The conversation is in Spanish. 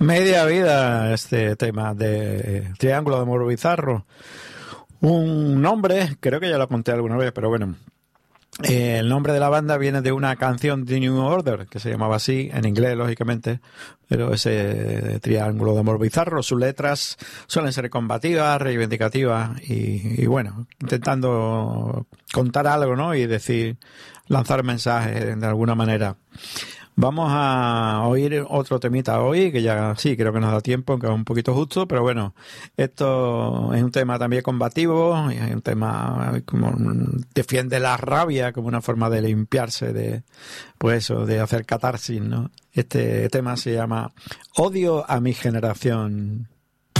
Media vida este tema de Triángulo de Amor Bizarro. Un nombre, creo que ya lo conté alguna vez, pero bueno. El nombre de la banda viene de una canción de New Order, que se llamaba así, en inglés, lógicamente, pero ese Triángulo de Amor Bizarro, sus letras suelen ser combativas, reivindicativas y bueno, intentando contar algo, ¿no? Y decir, lanzar mensajes de alguna manera. Vamos a oír otro temita hoy, que ya sí, creo que nos da tiempo, aunque es un poquito justo, pero bueno, esto es un tema también combativo, es un tema como defiende la rabia como una forma de limpiarse de, pues eso, de hacer catarsis, ¿no? Este tema se llama Odio a mi generación.